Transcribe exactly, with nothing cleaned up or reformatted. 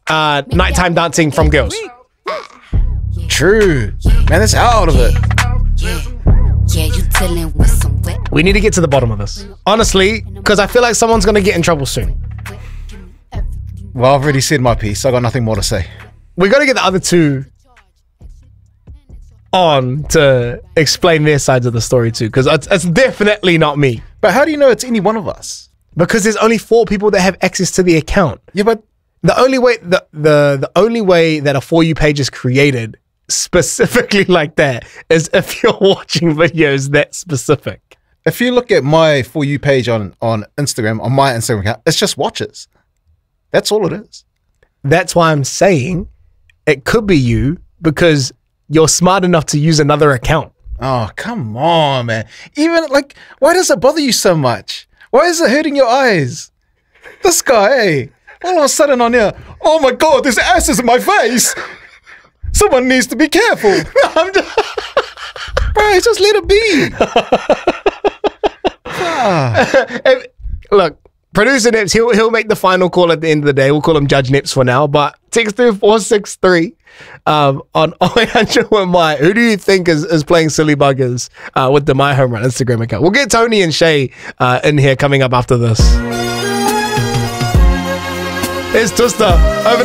uh, nighttime dancing from girls. True. Man, that's out of it. Yeah, you dealing with some wet. We need to get to the bottom of this. Honestly, because I feel like someone's going to get in trouble soon. Well, I've already said my piece. I got nothing more to say. We got to get the other two on to explain their sides of the story too, because it's, it's definitely not me. But how do you know it's any one of us? Because there's only four people that have access to the account. Yeah, but the only way the the the only way that a For You page is created specifically like that is if you're watching videos that specific. If you look at my For You page on on Instagram, on my Instagram account, it's just watches. That's all it is. That's why I'm saying it could be you, because you're smart enough to use another account. Oh, come on, man. Even like, why does it bother you so much? Why is it hurting your eyes? This guy, hey, all of a sudden on here, oh my God, there's asses in my face. Someone needs to be careful. I'm just Bro, just let it be. ah. If, look, producer Nips, he'll, he'll make the final call at the end of the day. We'll call him Judge Nips for now, but text through four six three um, on oh eight hundred with my. Who do you think is, is playing silly buggers uh, with the My Home Run Instagram account? We'll get Tony and Shay uh, in here coming up after this. Here's Twista over